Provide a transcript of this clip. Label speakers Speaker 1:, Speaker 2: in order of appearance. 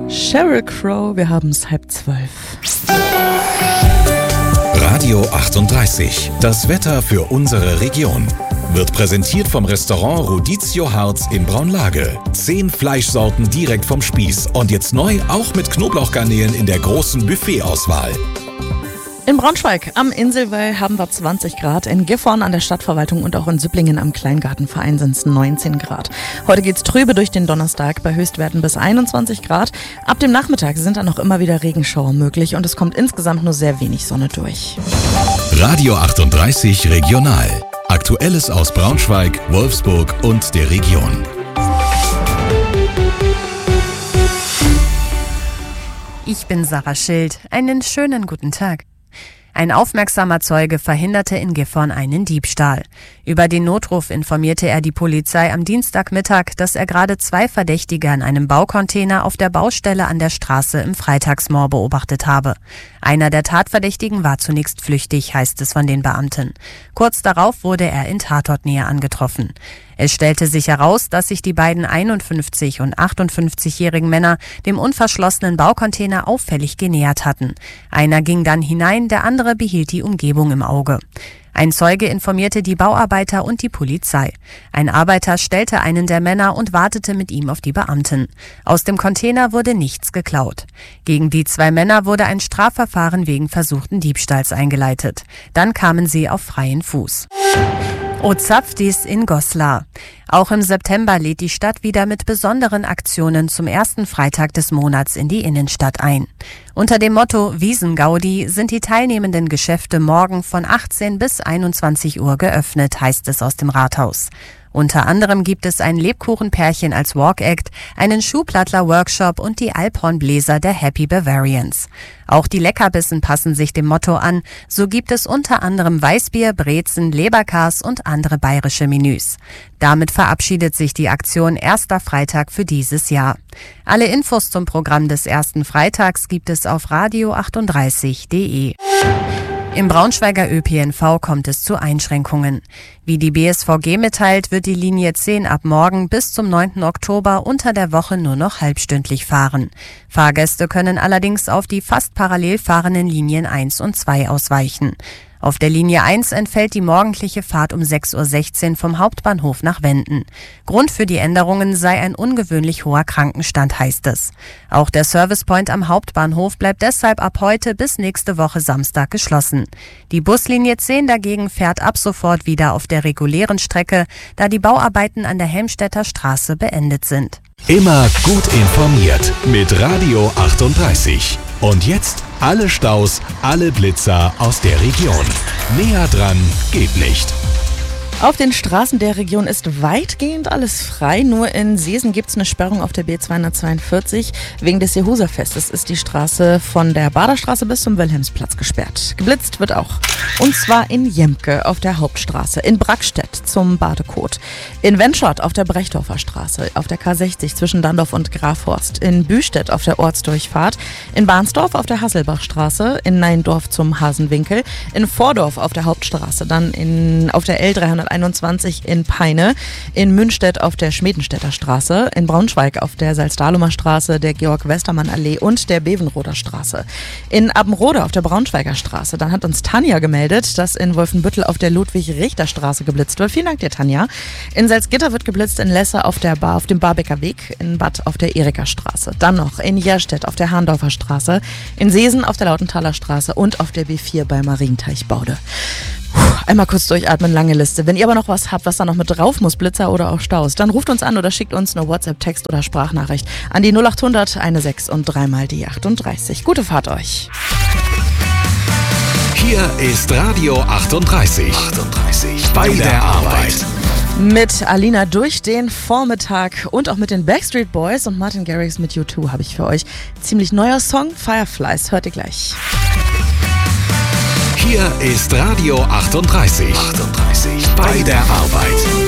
Speaker 1: Sheryl Crow, wir haben es 11:30.
Speaker 2: Radio 38, das Wetter für unsere Region. Wird präsentiert vom Restaurant Rodizio Harz in Braunlage. 10 Fleischsorten direkt vom Spieß und jetzt neu auch mit Knoblauchgarnelen in der großen Buffetauswahl.
Speaker 1: In Braunschweig am Inselwall haben wir 20 Grad, in Gifhorn an der Stadtverwaltung und auch in Süpplingen am Kleingartenverein sind es 19 Grad. Heute geht's trübe durch den Donnerstag bei Höchstwerten bis 21 Grad. Ab dem Nachmittag sind dann auch immer wieder Regenschauer möglich und es kommt insgesamt nur sehr wenig Sonne durch.
Speaker 2: Radio 38 Regional. Aktuelles aus Braunschweig, Wolfsburg und der Region.
Speaker 3: Ich bin Sarah Schild. Einen schönen guten Tag. Ein aufmerksamer Zeuge verhinderte in Gifhorn einen Diebstahl. Über den Notruf informierte er die Polizei am Dienstagmittag, dass er gerade 2 Verdächtige an einem Baucontainer auf der Baustelle an der Straße im Freitagsmoor beobachtet habe. Einer der Tatverdächtigen war zunächst flüchtig, heißt es von den Beamten. Kurz darauf wurde er in Tatortnähe angetroffen. Es stellte sich heraus, dass sich die beiden 51- und 58-jährigen Männer dem unverschlossenen Baucontainer auffällig genähert hatten. Einer ging dann hinein, der andere behielt die Umgebung im Auge. Ein Zeuge informierte die Bauarbeiter und die Polizei. Ein Arbeiter stellte einen der Männer und wartete mit ihm auf die Beamten. Aus dem Container wurde nichts geklaut. Gegen die 2 Männer wurde ein Strafverfahren wegen versuchten Diebstahls eingeleitet. Dann kamen sie auf freien Fuß. Ozapftis in Goslar. Auch im September lädt die Stadt wieder mit besonderen Aktionen zum ersten Freitag des Monats in die Innenstadt ein. Unter dem Motto Wiesengaudi sind die teilnehmenden Geschäfte morgen von 18 bis 21 Uhr geöffnet, heißt es aus dem Rathaus. Unter anderem gibt es ein Lebkuchenpärchen als Walk-Act, einen Schuhplattler-Workshop und die Alphornbläser der Happy Bavarians. Auch die Leckerbissen passen sich dem Motto an. So gibt es unter anderem Weißbier, Brezen, Leberkas und andere bayerische Menüs. Damit verabschiedet sich die Aktion Erster Freitag für dieses Jahr. Alle Infos zum Programm des ersten Freitags gibt es auf radio38.de. Im Braunschweiger ÖPNV kommt es zu Einschränkungen. Wie die BSVG mitteilt, wird die Linie 10 ab morgen bis zum 9. Oktober unter der Woche nur noch halbstündlich fahren. Fahrgäste können allerdings auf die fast parallel fahrenden Linien 1 und 2 ausweichen. Auf der Linie 1 entfällt die morgendliche Fahrt um 6:16 Uhr vom Hauptbahnhof nach Wenden. Grund für die Änderungen sei ein ungewöhnlich hoher Krankenstand, heißt es. Auch der Servicepoint am Hauptbahnhof bleibt deshalb ab heute bis nächste Woche Samstag geschlossen. Die Buslinie 10 dagegen fährt ab sofort wieder auf der regulären Strecke, da die Bauarbeiten an der Helmstedter Straße beendet sind.
Speaker 2: Immer gut informiert mit Radio 38. Und jetzt alle Staus, alle Blitzer aus der Region. Näher dran geht nicht.
Speaker 1: Auf den Straßen der Region ist weitgehend alles frei. Nur in Seesen gibt es eine Sperrung auf der B242. Wegen des Jehusa-Festes ist die Straße von der Baderstraße bis zum Wilhelmsplatz gesperrt. Geblitzt wird auch. Und zwar in Jemke auf der Hauptstraße, in Brackstedt zum Badekot, in Wenschott auf der Brechdorfer Straße, auf der K60 zwischen Dandorf und Grafhorst, in Büstedt auf der Ortsdurchfahrt, in Bahnsdorf auf der Hasselbachstraße, in Neindorf zum Hasenwinkel, in Vordorf auf der Hauptstraße, dann auf der L321 in Peine, in Münstedt auf der Schmedenstädter Straße, in Braunschweig auf der Salzdalumer Straße, der Georg-Westermann-Allee und der Bevenroder Straße. In Abbenrode auf der Braunschweiger Straße. Dann hat uns Tanja gemeldet, dass in Wolfenbüttel auf der Ludwig-Richter-Straße geblitzt wird. Vielen Dank dir, Tanja. In Salzgitter wird geblitzt, in Lesse auf dem Barbecker Weg, in Bad auf der Erika Straße. Dann noch in Jerstedt auf der Harndorfer Straße, in Seesen auf der Lautenthaler Straße und auf der B4 bei Marienteichbaude. Einmal kurz durchatmen, lange Liste. Wenn ihr aber noch was habt, was da noch mit drauf muss, Blitzer oder auch Staus, dann ruft uns an oder schickt uns eine WhatsApp, Text oder Sprachnachricht an die 0800 16 und 3 die 38. Gute Fahrt euch.
Speaker 2: Hier ist Radio 38. Bei der Arbeit.
Speaker 1: Mit Alina durch den Vormittag und auch mit den Backstreet Boys und Martin Garrix mit U2 habe ich für euch ziemlich neuer Song, Fireflies. Hört ihr gleich.
Speaker 2: Hier ist Radio 38. Bei der Arbeit.